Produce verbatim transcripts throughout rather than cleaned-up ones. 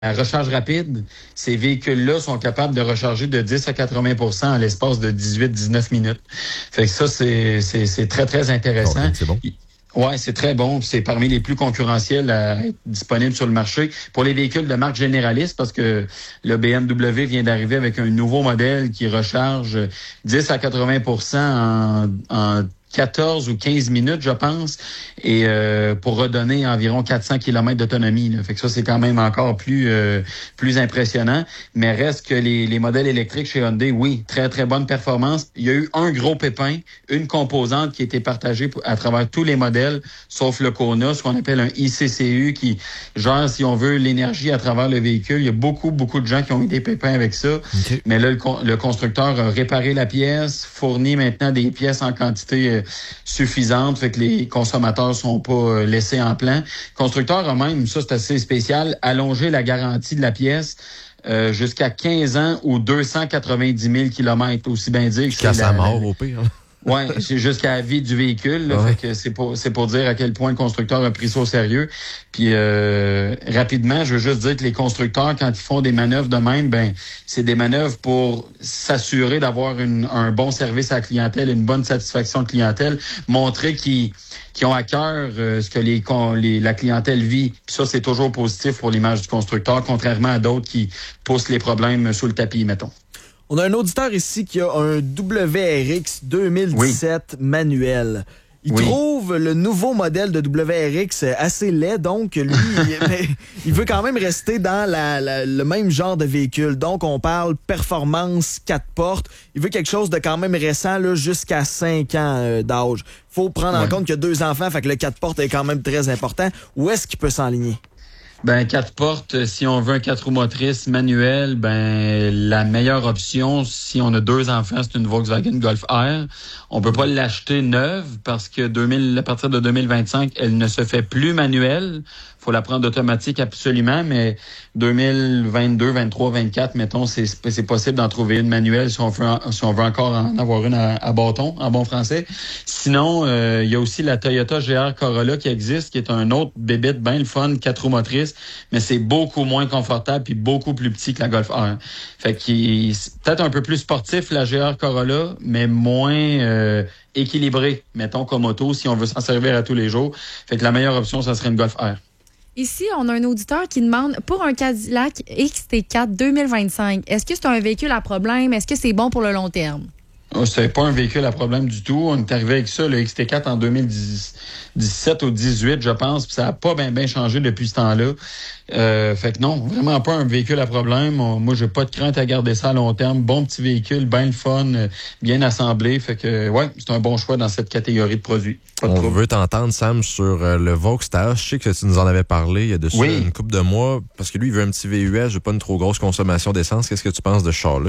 à recharge rapide, ces véhicules-là sont capables de recharger de dix à quatre-vingts pour cent en l'espace de dix-huit à dix-neuf minutes. Fait que ça, c'est, c'est, c'est très, très intéressant. Okay, c'est bon. Ouais, c'est très bon. C'est parmi les plus concurrentiels à être disponibles sur le marché pour les véhicules de marque généraliste parce que le B M W vient d'arriver avec un nouveau modèle qui recharge dix à quatre-vingts pour cent en, en quatorze ou quinze minutes, je pense, et euh, pour redonner environ quatre cents kilomètres d'autonomie. Là. Fait que ça, c'est quand même encore plus euh, plus impressionnant. Mais reste que les, les modèles électriques chez Hyundai, oui, très, très bonne performance. Il y a eu un gros pépin, une composante qui a été partagée à travers tous les modèles, sauf le Kona, ce qu'on appelle un I C C U, qui gère, si on veut, l'énergie à travers le véhicule. Il y a beaucoup, beaucoup de gens qui ont eu des pépins avec ça. Okay. Mais là, le, le constructeur a réparé la pièce, fournit maintenant des pièces en quantité euh, suffisante, fait que les consommateurs sont pas euh, laissés en plan. Le constructeur a même, ça c'est assez spécial, allongé la garantie de la pièce euh, jusqu'à quinze ans ou deux cent quatre-vingt-dix mille kilomètres, aussi bien dire que jusqu'à sa mort au pire. Ouais, c'est jusqu'à la vie du véhicule. Là, ouais. Fait que c'est pour c'est pour dire à quel point le constructeur a pris ça au sérieux. Puis euh, rapidement, je veux juste dire que les constructeurs, quand ils font des manœuvres de même, ben c'est des manœuvres pour s'assurer d'avoir une, un bon service à la clientèle, une bonne satisfaction de clientèle, montrer qu'ils qui ont à cœur euh, ce que les, les la clientèle vit. Puis ça, c'est toujours positif pour l'image du constructeur, contrairement à d'autres qui poussent les problèmes sous le tapis, mettons. On a un auditeur ici qui a un W R X deux mille dix-sept oui. manuel. Il oui. trouve le nouveau modèle de W R X assez laid, donc lui, il, il veut quand même rester dans la, la, le même genre de véhicule. Donc, on parle performance quatre portes. Il veut quelque chose de quand même récent, là, jusqu'à cinq ans euh, d'âge. Faut prendre ouais. en compte qu'il y a deux enfants, fait que le quatre portes est quand même très important. Où est-ce qu'il peut s'enligner? Ben, quatre portes, si on veut un quatre roues motrices manuel, ben, la meilleure option, si on a deux enfants, c'est une Volkswagen Golf R. On peut pas l'acheter neuve parce que deux mille, à partir de deux mille vingt-cinq, elle ne se fait plus manuelle. Faut la prendre automatique absolument, mais deux mille vingt-deux, vingt-trois, vingt-quatre, mettons, c'est, c'est possible d'en trouver une manuelle si on veut, si on veut encore en avoir une à, à bâton, en bon français. Sinon, euh, il y a aussi la Toyota G R Corolla qui existe, qui est un autre bébête bien le fun, quatre roues motrices, mais c'est beaucoup moins confortable puis beaucoup plus petit que la Golf R. Fait qu'il c'est peut-être un peu plus sportif, la G R Corolla, mais moins euh, équilibré, mettons, comme auto, si on veut s'en servir à tous les jours. Fait que la meilleure option, ça serait une Golf R. Ici, on a un auditeur qui demande, pour un Cadillac X T quatre deux mille vingt-cinq, est-ce que c'est un véhicule à problème? Est-ce que c'est bon pour le long terme? Oh, c'est pas un véhicule à problème du tout. On est arrivé avec ça, le X T quatre en deux mille dix-sept ou dix-huit, je pense, puis ça a pas bien bien changé depuis ce temps-là. Euh, fait que non, vraiment pas un véhicule à problème. Moi, j'ai pas de crainte à garder ça à long terme. Bon petit véhicule, bien le fun, bien assemblé. Fait que ouais, c'est un bon choix dans cette catégorie de produits. Pas de On trouble. veut t'entendre, Sam, sur euh, le Vaux Taos. Je sais que tu nous en avais parlé il y a dessus oui. une couple de mois, parce que lui, il veut un petit V U S, veut pas une trop grosse consommation d'essence. Qu'est-ce que tu penses de ce char-là?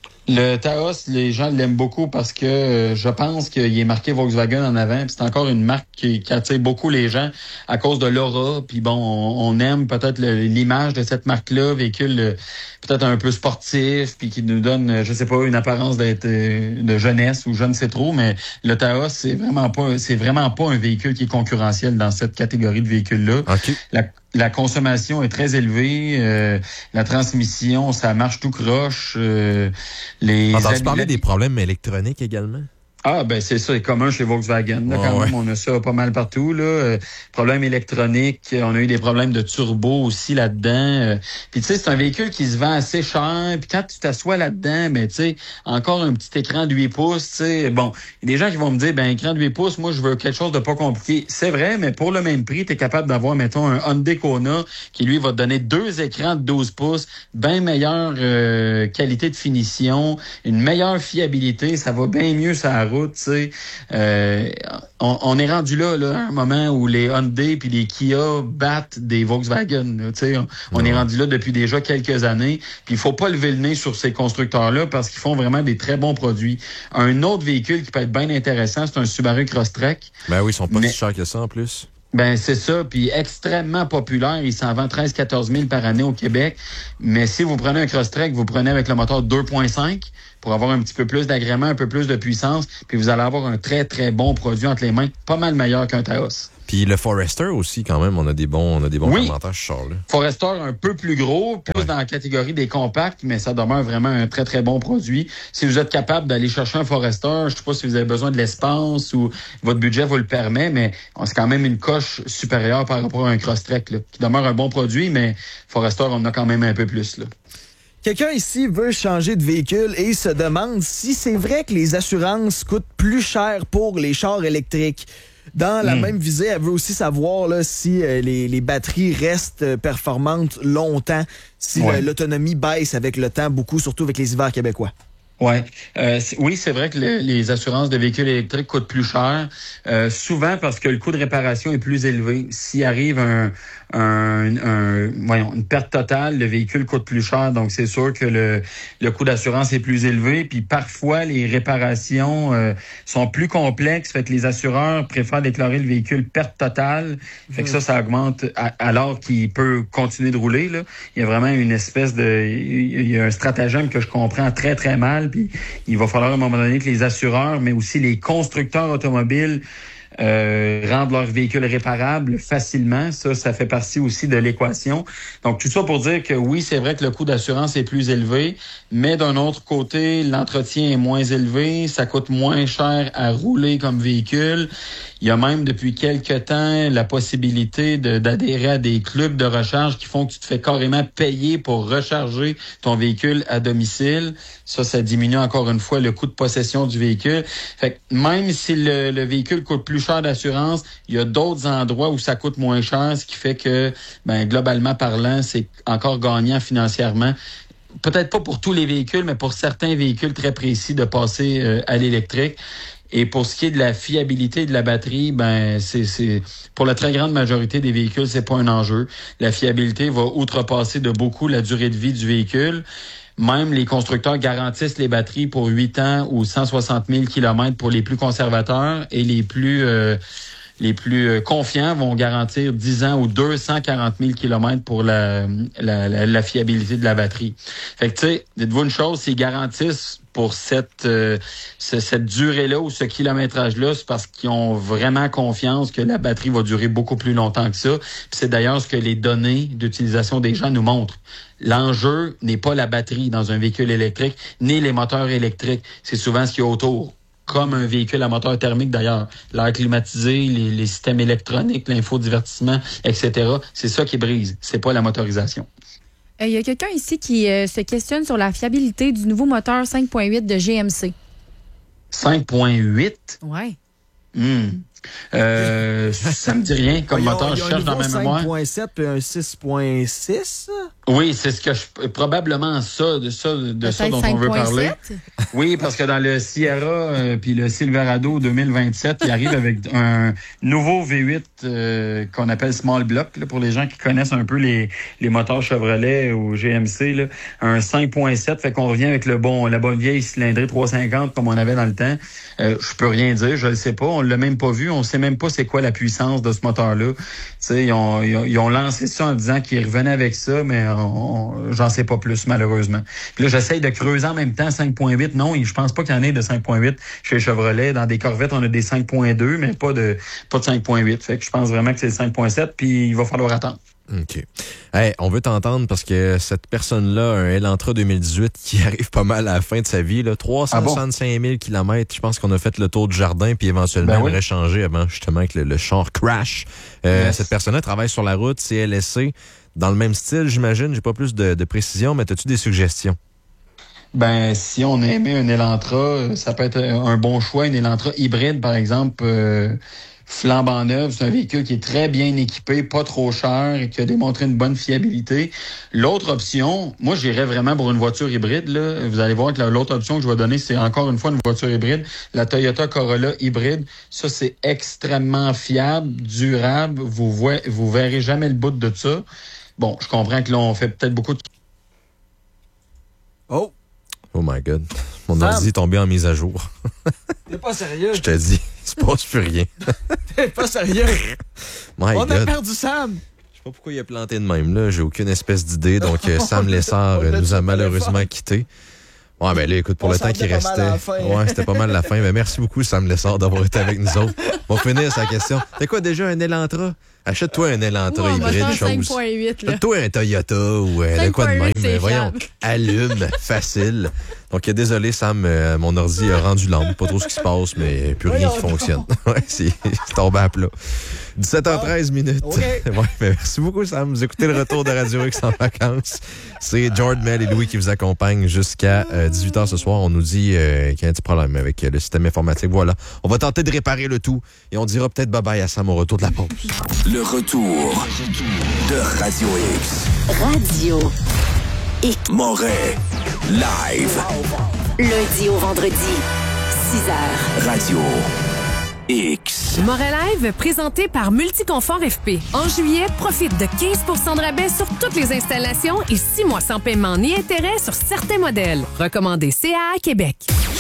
Le Taos, les gens l'aiment beaucoup parce que euh, je pense qu'il est marqué Volkswagen en avant. Puis c'est encore une marque qui, qui attire beaucoup les gens à cause de l'aura. Puis bon, on, on aime peut-être le, l'image de cette marque-là, véhicule euh, peut-être un peu sportif, puis qui nous donne, je sais pas, une apparence d'être euh, de jeunesse ou je ne sais trop. Mais le Taos, c'est vraiment pas, c'est vraiment pas un véhicule qui est concurrentiel dans cette catégorie de véhicules-là. Okay. La, La consommation est très élevée. Euh, la transmission, ça marche tout croche. Euh, les Entends-tu hab- parler des problèmes électroniques également? Ah, ben c'est ça, c'est commun chez Volkswagen. Là, oh, quand ouais. même, on a ça pas mal partout. Là. Euh, problèmes électroniques, on a eu des problèmes de turbo aussi là-dedans. Euh, puis tu sais, c'est un véhicule qui se vend assez cher. Puis quand tu t'assois là-dedans, ben tu sais, encore un petit écran de huit pouces. Tu sais, bon, il y a des gens qui vont me dire, ben écran de huit pouces, moi je veux quelque chose de pas compliqué. C'est vrai, mais pour le même prix, tu es capable d'avoir, mettons, un Hyundai Kona qui lui va te donner deux écrans de douze pouces, bien meilleure euh, qualité de finition, une meilleure fiabilité. Ça va bien mieux sur la route. Tu sais, euh, on, on est rendu là, là, à un moment où les Hyundai puis les Kia battent des Volkswagen. Là, tu sais, on, on est rendu là depuis déjà quelques années. Puis il faut pas lever le nez sur ces constructeurs-là parce qu'ils font vraiment des très bons produits. Un autre véhicule qui peut être bien intéressant, c'est un Subaru Crosstrek. Ben oui, ils sont pas Mais... si chers que ça en plus. Ben c'est ça, puis extrêmement populaire. Il s'en vend treize à quatorze mille par année au Québec. Mais si vous prenez un Crosstrek, vous prenez avec le moteur deux virgule cinq pour avoir un petit peu plus d'agrément, un peu plus de puissance, puis vous allez avoir un très, très bon produit entre les mains, pas mal meilleur qu'un Taos. Puis le Forester aussi, quand même, on a des bons, on a des bons oui. commentaires sur ce char-là. Forester un peu plus gros, plus ouais. dans la catégorie des compacts, mais ça demeure vraiment un très, très bon produit. Si vous êtes capable d'aller chercher un Forester, je sais pas si vous avez besoin de l'espace ou votre budget vous le permet, mais c'est quand même une coche supérieure par rapport à un Crosstrek, là, qui demeure un bon produit, mais Forester, on en a quand même un peu plus, là. Quelqu'un ici veut changer de véhicule et se demande si c'est vrai que les assurances coûtent plus cher pour les chars électriques. Dans la mmh. même visée, elle veut aussi savoir là, si euh, les, les batteries restent performantes longtemps, si ouais. l'autonomie baisse avec le temps, beaucoup, surtout avec les hivers québécois. Ouais. Euh, oui, c'est vrai que le, les assurances de véhicules électriques coûtent plus cher, euh, souvent parce que le coût de réparation est plus élevé. S'il arrive un, un, un, voyons, une perte totale, le véhicule coûte plus cher, donc c'est sûr que le, le coût d'assurance est plus élevé. Puis parfois, les réparations euh, sont plus complexes, fait que les assureurs préfèrent déclarer le véhicule perte totale, fait que ça, ça augmente à, alors qu'il peut continuer de rouler. Là. Il y a vraiment une espèce de, il y a un stratagème que je comprends très très mal. Puis il va falloir à un moment donné que les assureurs, mais aussi les constructeurs automobiles euh, rendent leurs véhicules réparables facilement. Ça, ça fait partie aussi de l'équation. Donc, tout ça pour dire que oui, c'est vrai que le coût d'assurance est plus élevé, mais d'un autre côté, l'entretien est moins élevé, ça coûte moins cher à rouler comme véhicule. Il y a même depuis quelques temps la possibilité de, d'adhérer à des clubs de recharge qui font que tu te fais carrément payer pour recharger ton véhicule à domicile. Ça, ça diminue encore une fois le coût de possession du véhicule. Fait que même si le, le véhicule coûte plus cher d'assurance, il y a d'autres endroits où ça coûte moins cher, ce qui fait que, ben, globalement parlant, c'est encore gagnant financièrement. Peut-être pas pour tous les véhicules, mais pour certains véhicules très précis de passer euh, à l'électrique. Et pour ce qui est de la fiabilité de la batterie, ben c'est c'est pour la très grande majorité des véhicules, c'est pas un enjeu. La fiabilité va outrepasser de beaucoup la durée de vie du véhicule. Même les constructeurs garantissent les batteries pour huit ans ou cent soixante mille kilomètres pour les plus conservateurs et les plus euh, les plus confiants vont garantir dix ans ou deux cent quarante mille kilomètres pour la, la, la, la fiabilité de la batterie. Fait que tu sais, dites-vous une chose, s'ils garantissent pour cette euh, ce, cette durée-là ou ce kilométrage-là, c'est parce qu'ils ont vraiment confiance que la batterie va durer beaucoup plus longtemps que ça. Puis c'est d'ailleurs ce que les données d'utilisation des gens nous montrent. L'enjeu n'est pas la batterie dans un véhicule électrique, ni les moteurs électriques. C'est souvent ce qu'il y a autour. Comme un véhicule à moteur thermique d'ailleurs. L'air climatisé, les, les systèmes électroniques, l'infodivertissement, et cetera. C'est ça qui brise. C'est pas la motorisation. Il euh, y a quelqu'un ici qui euh, se questionne sur la fiabilité du nouveau moteur cinq point huit de G M C. cinq point huit? Oui. Hmm. Euh, ça me dit rien comme il y a, moteur, il y a je cherche dans ma mémoire. cinq point sept puis un six point six. Oui, c'est ce que je probablement ça de ça de ça dont on veut parler. Oui, parce que dans le Sierra euh, puis le Silverado deux mille vingt-sept, il arrive avec un nouveau V huit euh, qu'on appelle Small Block là, pour les gens qui connaissent un peu les les moteurs Chevrolet ou G M C là, un cinq point sept, fait qu'on revient avec le bon la bonne vieille cylindrée trois cent cinquante comme on avait dans le temps. Euh, je peux rien dire, je le sais pas, on l'a même pas vu, on sait même pas c'est quoi la puissance de ce moteur-là. Tu sais, ils ont, ils ont, ils ont lancé ça en disant qu'ils revenaient avec ça, mais on, on, j'en sais pas plus, malheureusement. Puis là, j'essaye de creuser en même temps cinq point huit. Non, je pense pas qu'il y en ait de cinq point huit chez Chevrolet. Dans des Corvettes, on a des cinq point deux, mais pas de pas de cinq point huit. Fait que je pense vraiment que c'est le cinq point sept, puis il va falloir attendre. OK. Hey, on veut t'entendre parce que cette personne-là, un Elantra deux mille dix-huit qui arrive pas mal à la fin de sa vie, là, trois cent soixante-cinq mille kilomètres. Je pense qu'on a fait le tour du jardin puis éventuellement ben oui. aimerait changer avant justement que le, le char crash. Euh, yes. Cette personne-là travaille sur la route, C L S C, dans le même style, j'imagine. J'ai pas plus de, de précision, mais as-tu des suggestions? Ben, si on aimait un Elantra, ça peut être un bon choix. Un Elantra hybride, par exemple, euh, flambant neuf. C'est un véhicule qui est très bien équipé, pas trop cher et qui a démontré une bonne fiabilité. L'autre option, moi, j'irais vraiment pour une voiture hybride. Là. Vous allez voir que l'autre option que je vais donner, c'est encore une fois une voiture hybride. La Toyota Corolla hybride. Ça, c'est extrêmement fiable, durable. Vous voyez, vous verrez jamais le bout de ça. Bon, je comprends que là, on fait peut-être beaucoup de... Oh! Oh my God. Mon ordi est tombé en mise à jour. T'es pas sérieux? Je te dis, il se passe plus rien. T'es pas sérieux? My On God. a perdu Sam! Je sais pas pourquoi il a planté de même, là. J'ai aucune espèce d'idée. Donc, Sam Lessard nous a malheureusement quittés. Ouais, ben là, écoute, pour On le temps qui restait. Ouais, c'était pas mal la fin. Mais merci beaucoup, Sam Lessard, d'avoir été avec nous autres. On va finir sa question. T'as quoi déjà un Elantra? Achète-toi un Elantra ouais, hybride, chose. cinq point huit, Achète-toi un Toyota ou euh, quoi de même. Mais voyons, allume, facile. Donc, désolé, Sam, euh, mon ordi a rendu l'âme. Pas trop ce qui se passe, mais plus rien qui fonctionne. Ouais, c'est tombé à plat. dix-sept heures treize minutes. Okay. Ouais, mais merci beaucoup, Sam. Vous écoutez le retour de Radio X en vacances. C'est Jordan, Mel et Louis qui vous accompagnent jusqu'à euh, dix-huit heures ce soir. On nous dit euh, qu'il y a un petit problème avec le système informatique. Voilà. On va tenter de réparer le tout et on dira peut-être bye-bye à Sam au retour de la pause. Le retour de Radio X. Radio X. Moret. Live. Lundi au vendredi, six heures. Radio X. Moret Live, présenté par Multiconfort F P. En juillet, profite de quinze pour cent de rabais sur toutes les installations et six mois sans paiement ni intérêt sur certains modèles. Recommandé C A A Québec.